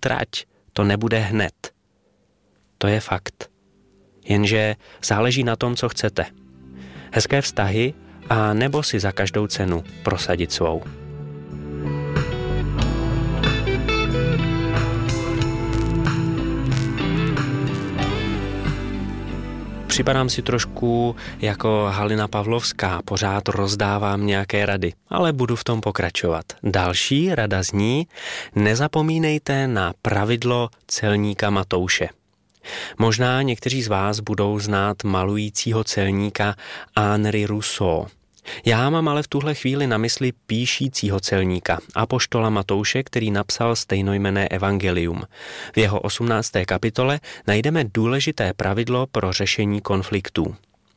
trať, to nebude hned. To je fakt. Jenže záleží na tom, co chcete. Hezké vztahy a nebo si za každou cenu prosadit svou. Připadám si trošku jako Halina Pavlovská, pořád rozdávám nějaké rady, ale budu v tom pokračovat. Další rada zní, nezapomínejte na pravidlo celníka Matouše. Možná někteří z vás budou znát malujícího celníka Henri Rousseau. Já mám ale v tuhle chvíli na mysli píšícího celníka, apoštola Matouše, který napsal stejnojmenné evangelium. V jeho 18. kapitole najdeme důležité pravidlo pro řešení konfliktů.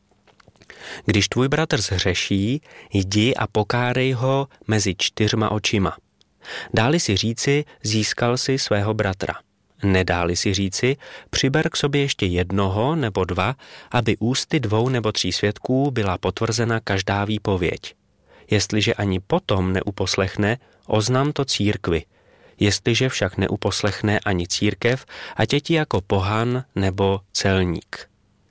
Když tvůj bratr zhřeší, jdi a pokárej ho mezi 4 očima. Dáli si říci, získal si svého bratra. Nedáli si říci, přiber k sobě ještě 1 nebo 2, aby ústy 2 nebo 3 svědků byla potvrzena každá výpověď. Jestliže ani potom neuposlechne, oznam to církvi. Jestliže však neuposlechne ani církev, ať je ti jako pohan nebo celník.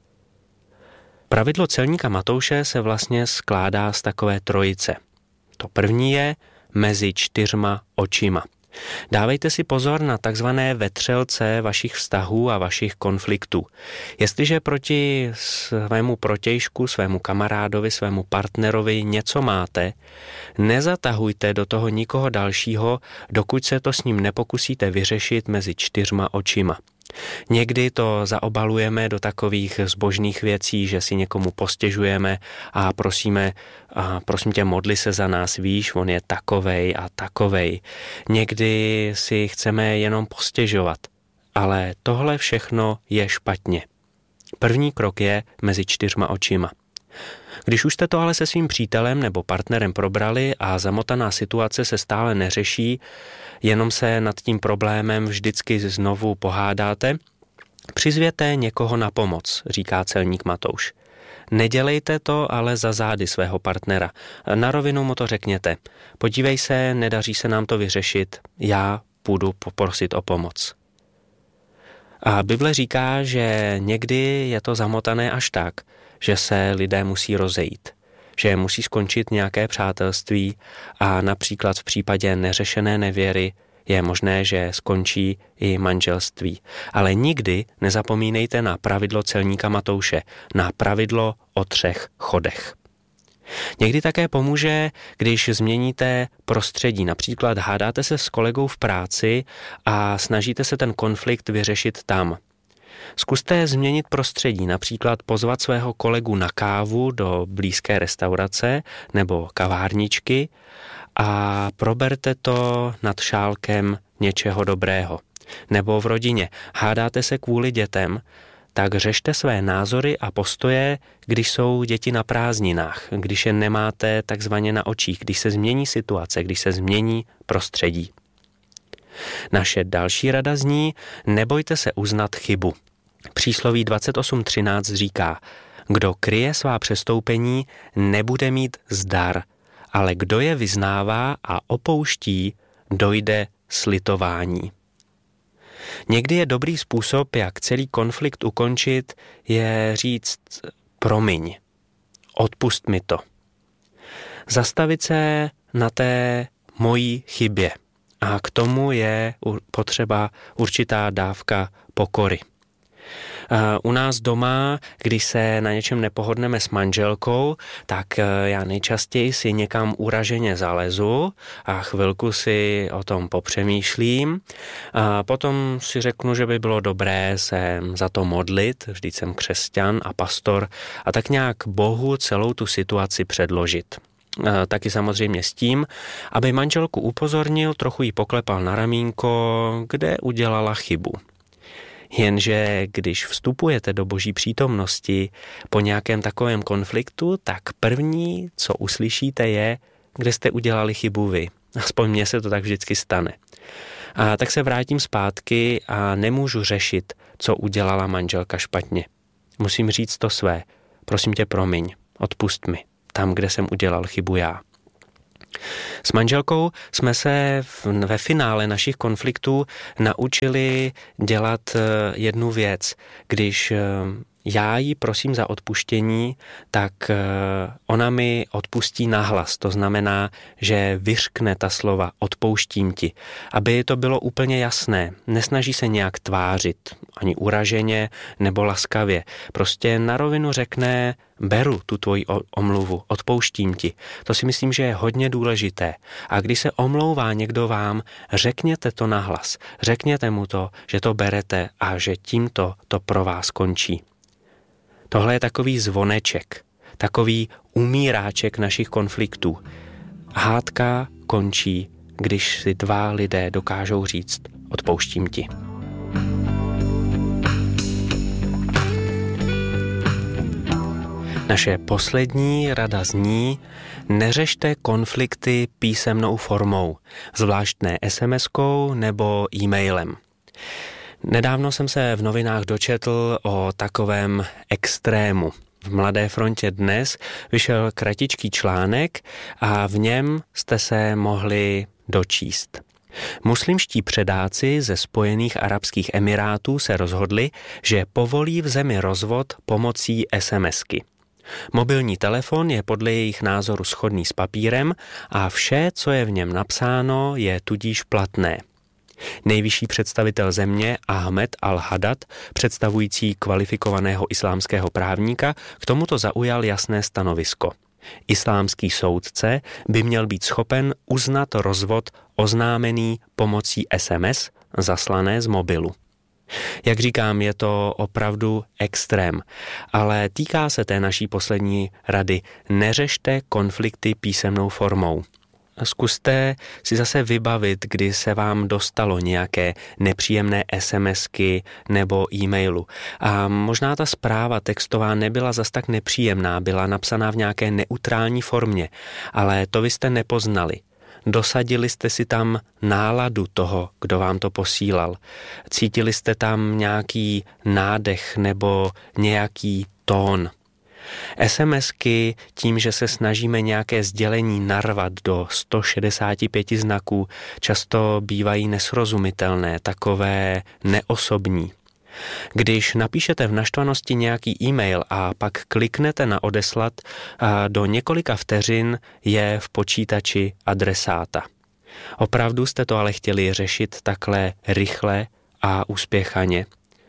Pravidlo celníka Matouše se vlastně skládá z takové trojice. To první je mezi 4 očima. Dávejte si pozor na takzvané vetřelce vašich vztahů a vašich konfliktů. Jestliže proti svému protějšku, svému kamarádovi, svému partnerovi něco máte, nezatahujte do toho nikoho dalšího, dokud se to s ním nepokusíte vyřešit mezi 4 očima. Někdy to zaobalujeme do takových zbožných věcí, že si někomu postěžujeme a prosíme, prosím tě, modli se za nás, víš, on je takovej a takovej. Někdy si chceme jenom postěžovat, ale tohle všechno je špatně. První krok je mezi 4 očima. Když už jste to ale se svým přítelem nebo partnerem probrali a zamotaná situace se stále neřeší, jenom se nad tím problémem vždycky znovu pohádáte, přizvěte někoho na pomoc, říká celník Matouš. Nedělejte to ale za zády svého partnera. Na rovinu mu to řekněte. Podívej se, nedaří se nám to vyřešit, já půjdu poprosit o pomoc. A Bible říká, že někdy je to zamotané až tak, že se lidé musí rozejít, že musí skončit nějaké přátelství a například v případě neřešené nevěry je možné, že skončí i manželství. Ale nikdy nezapomínejte na pravidlo celníka Matouše, na pravidlo o 3 chodech. Někdy také pomůže, když změníte prostředí. Například hádáte se s kolegou v práci a snažíte se ten konflikt vyřešit tam. Zkuste změnit prostředí, například pozvat svého kolegu na kávu do blízké restaurace nebo kavárničky a proberte to nad šálkem něčeho dobrého. Nebo v rodině hádáte se kvůli dětem, tak řešte své názory a postoje, když jsou děti na prázdninách, když je nemáte takzvaně na očích, když se změní situace, když se změní prostředí. Naše další rada zní, nebojte se uznat chybu. Přísloví 28.13 říká, kdo kryje svá přestoupení, nebude mít zdar, ale kdo je vyznává a opouští, dojde slitování. Někdy je dobrý způsob, jak celý konflikt ukončit, je říct promiň, odpust mi to. Zastavit se na té mojí chybě a k tomu je potřeba určitá dávka pokory. U nás doma, když se na něčem nepohodneme s manželkou, tak já nejčastěji si někam uraženě zalezu a chvilku si o tom popřemýšlím. A potom si řeknu, že by bylo dobré se za to modlit, vždyť jsem křesťan a pastor, a tak nějak Bohu celou tu situaci předložit. Taky samozřejmě s tím, aby manželku upozornil, trochu jí poklepal na ramínko, kde udělala chybu. Jenže když vstupujete do Boží přítomnosti po nějakém takovém konfliktu, tak první, co uslyšíte, je, kde jste udělali chybu vy. Aspoň mně se to tak vždycky stane. A tak se vrátím zpátky a nemůžu řešit, co udělala manželka špatně. Musím říct to své. Prosím tě, promiň, odpust mi, tam, kde jsem udělal chybu já. S manželkou jsme se ve finále našich konfliktů naučili dělat jednu věc. Když já jí prosím za odpuštění, tak ona mi odpustí nahlas. To znamená, že vyřkne ta slova odpouštím ti, aby to bylo úplně jasné. Nesnaží se nějak tvářit, ani uraženě nebo laskavě. Prostě na rovinu řekne, beru tu tvoji omluvu, odpouštím ti. To si myslím, že je hodně důležité. A když se omlouvá někdo vám, řekněte to nahlas. Řekněte mu to, že to berete a že tímto to pro vás končí. Tohle je takový zvoneček, takový umíráček našich konfliktů. Hádka končí, když si dva lidé dokážou říct odpouštím ti. Naše poslední rada zní: neřešte konflikty písemnou formou, zvlášť ne SMS-kou nebo e-mailem. Nedávno jsem se v novinách dočetl o takovém extrému. V Mladé frontě dnes vyšel kratičký článek a v něm jste se mohli dočíst. Muslimští předáci ze Spojených arabských emirátů se rozhodli, že povolí v zemi rozvod pomocí SMSky. Mobilní telefon je podle jejich názoru shodný s papírem a vše, co je v něm napsáno, je tudíž platné. Nejvyšší představitel země Ahmed al-Haddad, představující kvalifikovaného islámského právníka, k tomuto zaujal jasné stanovisko. Islámský soudce by měl být schopen uznat rozvod oznámený pomocí SMS zaslané z mobilu. Jak říkám, je to opravdu extrém, ale týká se té naší poslední rady. Neřešte konflikty písemnou formou. Zkuste si zase vybavit, kdy se vám dostalo nějaké nepříjemné SMSky nebo e-mailu. A možná ta zpráva textová nebyla zas tak nepříjemná, byla napsaná v nějaké neutrální formě, ale to vy jste nepoznali. Dosadili jste si tam náladu toho, kdo vám to posílal. Cítili jste tam nějaký nádech nebo nějaký tón. SMSky tím, že se snažíme nějaké sdělení narvat do 165 znaků, často bývají nesrozumitelné, takové neosobní. Když napíšete v naštvanosti nějaký e-mail a pak kliknete na odeslat, do několika vteřin je v počítači adresáta. Opravdu jste to ale chtěli řešit takhle rychle a uspěchaně?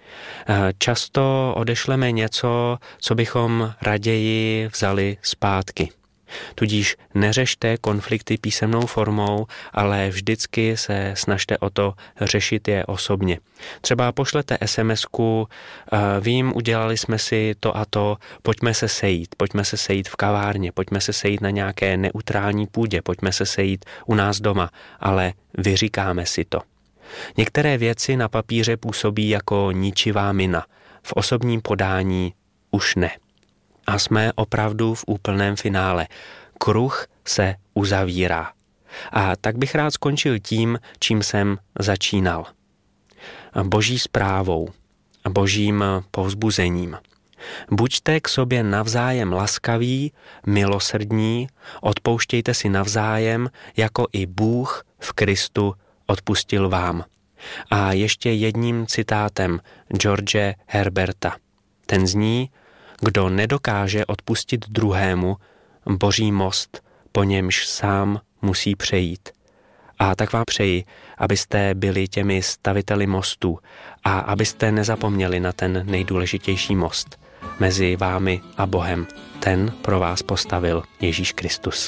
Často odešleme něco, co bychom raději vzali zpátky. Tudíž neřešte konflikty písemnou formou, ale vždycky se snažte o to řešit je osobně. Třeba pošlete SMS-ku, vím, udělali jsme si to a to, pojďme se sejít v kavárně, pojďme se sejít na nějaké neutrální půdě, pojďme se sejít u nás doma, ale vyříkáme si to. Některé věci na papíře působí jako ničivá mina, v osobním podání už ne. A jsme opravdu v úplném finále. Kruh se uzavírá. A tak bych rád skončil tím, čím jsem začínal. Boží zprávou, božím povzbuzením. Buďte k sobě navzájem laskaví, milosrdní, odpouštějte si navzájem, jako i Bůh v Kristu odpustil vám. A ještě jedním citátem George Herberta. Ten zní: kdo nedokáže odpustit druhému, boří most, po němž sám musí přejít. A tak vám přeji, abyste byli těmi staviteli mostů a abyste nezapomněli na ten nejdůležitější most mezi vámi a Bohem. Ten pro vás postavil Ježíš Kristus.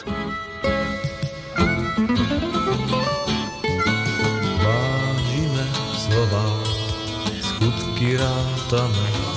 Vážíme slova, skutky rátame.